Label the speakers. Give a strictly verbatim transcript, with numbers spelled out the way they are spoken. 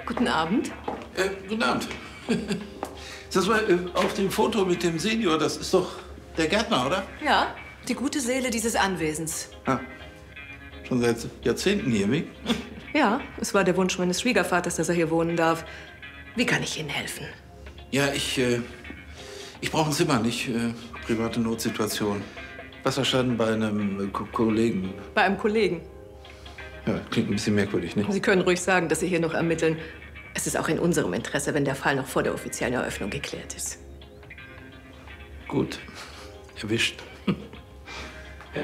Speaker 1: Guten Abend.
Speaker 2: Äh, guten Abend. Sag mal, äh, auf dem Foto mit dem Senior, das ist doch der Gärtner, oder?
Speaker 1: Ja, die gute Seele dieses Anwesens.
Speaker 2: Ah, schon seit Jahrzehnten hier, wie?
Speaker 1: Ja, es war der Wunsch meines Schwiegervaters, dass er hier wohnen darf. Wie kann ich Ihnen helfen?
Speaker 2: Ja, ich, äh, ich brauche ein Zimmer, nicht äh, private Notsituation. Wasserschaden bei einem äh, Ko Kollegen.
Speaker 1: Bei einem Kollegen.
Speaker 2: Ja, klingt ein bisschen merkwürdig, nicht?
Speaker 1: Sie können ruhig sagen, dass Sie hier noch ermitteln. Es ist auch in unserem Interesse, wenn der Fall noch vor der offiziellen Eröffnung geklärt ist.
Speaker 2: Gut. Erwischt. Ja.